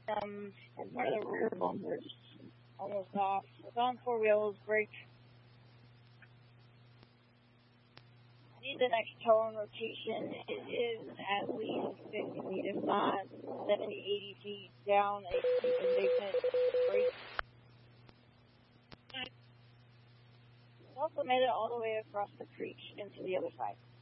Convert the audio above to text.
And one of the rear bumpers almost off. It's on four wheels, brake. Need the next toe and rotation. It is at least 50 feet, if not 70, 80 feet down a steep embankment. Brake. It also made it all the way across the creek into the other side.